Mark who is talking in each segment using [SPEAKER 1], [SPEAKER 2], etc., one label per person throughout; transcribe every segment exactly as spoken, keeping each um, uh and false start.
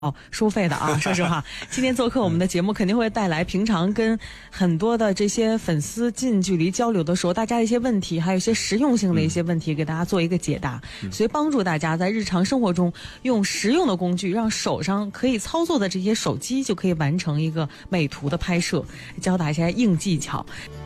[SPEAKER 1] 哦，收费的啊！说实话，今天做客我们的节目，肯定会带来平常跟很多的这些粉丝近距离交流的时候，大家的一些问题，还有一些实用性的一些问题，给大家做一个解答，所以帮助大家在日常生活中用实用的工具，让手上可以操作的这些手机就可以完成一个美图的拍摄，教大家一些硬技巧。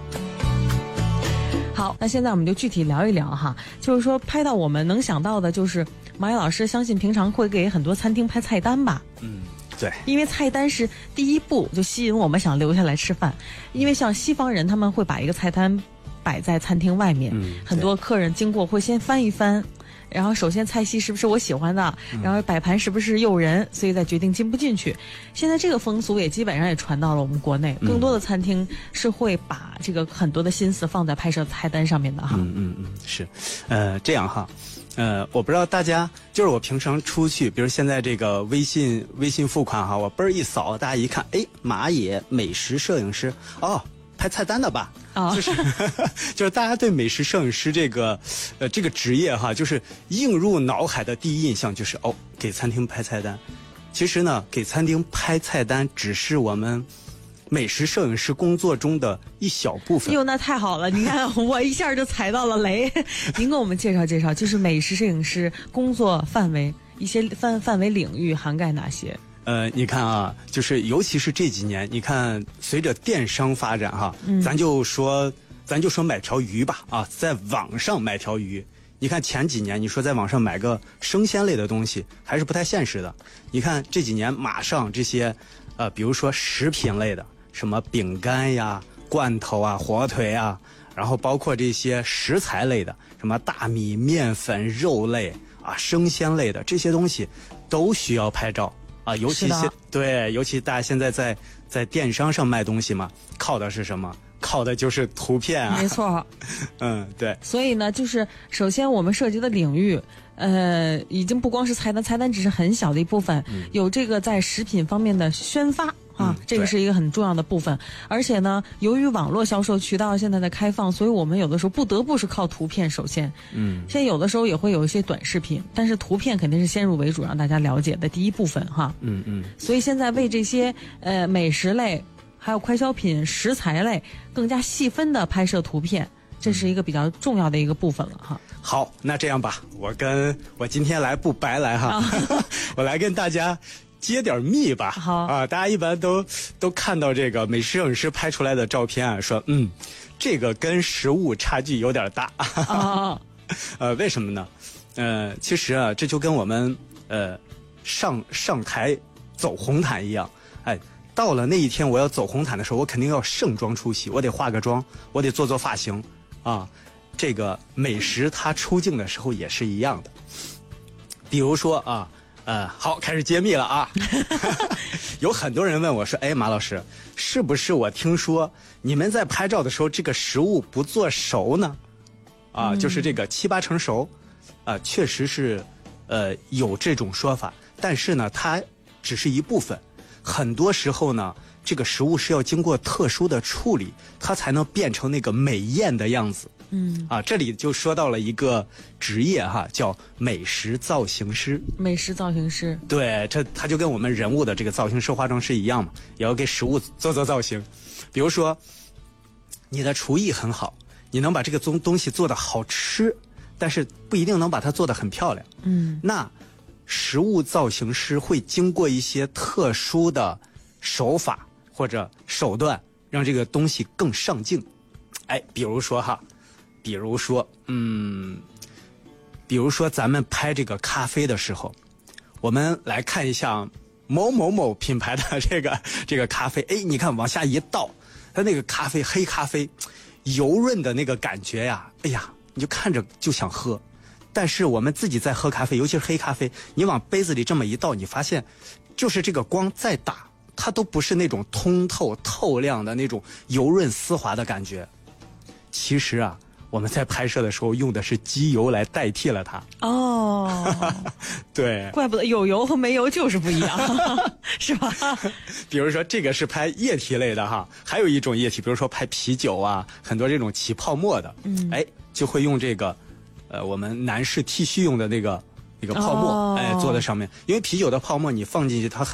[SPEAKER 1] 好，那现在我们就具体聊一聊哈，就是说拍到我们能想到的，就是马野老师相信平常会给很多餐厅拍菜单吧？
[SPEAKER 2] 嗯，对，
[SPEAKER 1] 因为菜单是第一步就吸引我们想留下来吃饭，因为像西方人他们会把一个菜单摆在餐厅外面，嗯、很多客人经过会先翻一翻。然后首先菜系是不是我喜欢的，然后摆盘是不是诱人，所以再决定进不进去。现在这个风俗也基本上也传到了我们国内，更多的餐厅是会把这个很多的心思放在拍摄菜单上面的哈。
[SPEAKER 2] 嗯嗯嗯，是，呃，这样哈，呃，我不知道大家，就是我平常出去，比如现在这个微信微信付款哈，我嘣儿一扫，大家一看，哎，马野美食摄影师，哦。拍菜单的吧，哦、就是就是大家对美食摄影师这个呃这个职业哈，就是映入脑海的第一印象就是哦，给餐厅拍菜单。其实呢，给餐厅拍菜单只是我们美食摄影师工作中的一小部分。
[SPEAKER 1] 哟，那太好了！你看我一下就踩到了雷。您给我们介绍介绍，就是美食摄影师工作范围一些范范围领域涵盖哪些？
[SPEAKER 2] 呃，你看啊，就是尤其是这几年，你看随着电商发展哈，嗯、咱就说咱就说买条鱼吧啊，在网上买条鱼，你看前几年你说在网上买个生鲜类的东西还是不太现实的。你看这几年马上这些呃，比如说食品类的，什么饼干呀、罐头啊、火腿啊，然后包括这些食材类的，什么大米、面粉、肉类啊、生鲜类的这些东西都需要拍照。啊，尤其现对，尤其大家现在在在电商上卖东西嘛，靠的是什么？靠的就是图片啊。
[SPEAKER 1] 没错。
[SPEAKER 2] 嗯，对。
[SPEAKER 1] 所以呢，就是首先我们涉及的领域，呃，已经不光是菜单，菜单只是很小的一部分，嗯、有这个在食品方面的宣发。啊，这个是一个很重要的部分，而且呢，由于网络销售渠道现在的开放，所以我们有的时候不得不是靠图片。首先，嗯，现在有的时候也会有一些短视频，但是图片肯定是先入为主，让大家了解的第一部分哈。
[SPEAKER 2] 嗯嗯。
[SPEAKER 1] 所以现在为这些呃美食类，还有快消品、食材类更加细分的拍摄图片，这是一个比较重要的一个部分了哈。
[SPEAKER 2] 好，那这样吧，我跟我今天来不白来哈，我来跟大家。揭点密吧，
[SPEAKER 1] 好
[SPEAKER 2] 啊！大家一般都都看到这个美食摄影师拍出来的照片啊，说嗯，这个跟实物差距有点大。
[SPEAKER 1] 哦、
[SPEAKER 2] 呃，为什么呢？呃，其实啊，这就跟我们呃上上台走红毯一样，哎，到了那一天我要走红毯的时候，我肯定要盛装出席，我得化个妆，我得做做发型啊。这个美食它出镜的时候也是一样的，比如说啊。呃，好，开始揭秘了啊！有很多人问我说：“哎，马老师，是不是我听说你们在拍照的时候，这个食物不做熟呢？啊，嗯、就是这个七八成熟，啊，确实是，呃，有这种说法。但是呢，它只是一部分，很多时候呢，这个食物是要经过特殊的处理，它才能变成那个美艳的样子。”嗯啊，这里就说到了一个职业哈，叫美食造型师。
[SPEAKER 1] 美食造型师，
[SPEAKER 2] 对，这他就跟我们人物的这个造型师、化妆师一样嘛，也要给食物做做造型。比如说，你的厨艺很好，你能把这个东东西做得好吃，但是不一定能把它做得很漂亮。嗯，那食物造型师会经过一些特殊的手法或者手段，让这个东西更上镜。哎，比如说哈。比如说，嗯，比如说咱们拍这个咖啡的时候，我们来看一下某某某品牌的这个这个咖啡，哎，你看往下一倒，它那个咖啡黑咖啡，油润的那个感觉呀，哎呀，你就看着就想喝。但是我们自己在喝咖啡，尤其是黑咖啡，你往杯子里这么一倒，你发现，就是这个光再打，它都不是那种通透透亮的那种油润丝滑的感觉。其实啊。我们在拍摄的时候用的是机油来代替了它。
[SPEAKER 1] 哦，
[SPEAKER 2] 对，
[SPEAKER 1] 怪不得有油和没油就是不一样，是吧？
[SPEAKER 2] 比如说这个是拍液体类的哈，还有一种液体，比如说拍啤酒啊，很多这种起泡沫的，嗯，哎，就会用这个，呃，我们男士剃须用的那个一个泡沫，
[SPEAKER 1] 哦
[SPEAKER 2] 哎，做在上面。因为啤酒的泡沫你放进去，它